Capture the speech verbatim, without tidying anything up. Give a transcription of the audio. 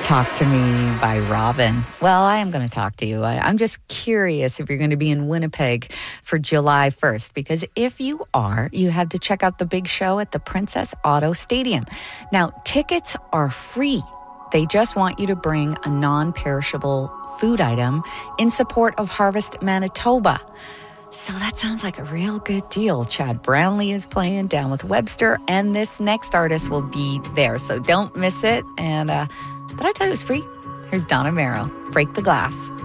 Talk to Me by Robin. Well, I am going to talk to you. I, I'm just curious if you're going to be in Winnipeg for July first, because if you are, you have to check out the big show at the Princess Auto Stadium. Now, tickets are free. They just want you to bring a non-perishable food item in support of Harvest Manitoba. So that sounds like a real good deal. Chad Brownlee is playing down with Webster, and this next artist will be there. So don't miss it. And uh, did I tell you it was free? Here's Donna Merrill, Break the Glass.